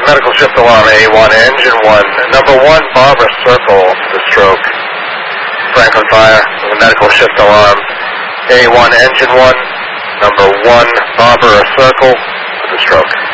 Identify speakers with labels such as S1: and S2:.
S1: medical shift alarm A1, engine 1. Number 1, Barbara Circle, the stroke. Franklin Fire, the medical shift alarm A1, engine 1. Number 1, Barbara Circle, the stroke.